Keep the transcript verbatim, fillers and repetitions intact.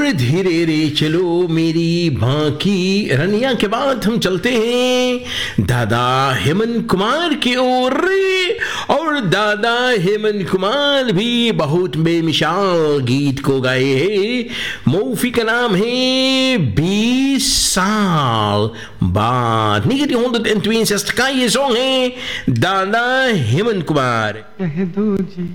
और धीरे रे चलो मेरी बांकी रनिया के बाद हम चलते हैं दादा हेमंत कुमार की ओर। और दादा हेमंत कुमार भी बहुत बेमिसाल गीत को गाए हैं। मूवी का नाम है बीस साल बाद। nittonhundradtventisex का ये सॉन्ग है दादा हेमंत कुमार। कह दो जी